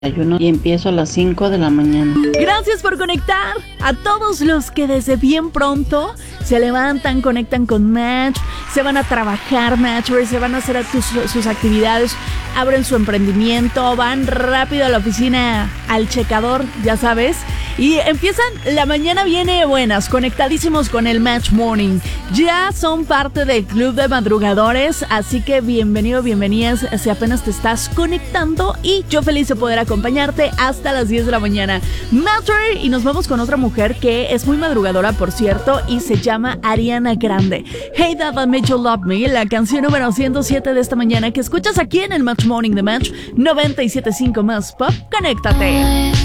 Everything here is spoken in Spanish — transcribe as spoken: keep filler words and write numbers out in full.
Ayuno y empiezo a las cinco de la mañana. Gracias por conectar a todos los que desde bien pronto se levantan, conectan con Match, se van a trabajar, Matchers, se van a hacer a tus, sus actividades, abren su emprendimiento, van rápido a la oficina, al checador, ya sabes, y empiezan, la mañana viene buenas, conectadísimos con el Match Morning. Ya son parte del club de madrugadores, así que bienvenido, bienvenidas si apenas te estás conectando, y yo feliz de poder acompañarte hasta las diez de la mañana. Matter, y nos vamos con otra mujer que es muy madrugadora, por cierto, y se llama Ariana Grande. Hey That I Made You Love Me, la canción número ciento siete de esta mañana que escuchas aquí en el Match Morning de Match noventa y siete punto cinco más Pop. Conéctate.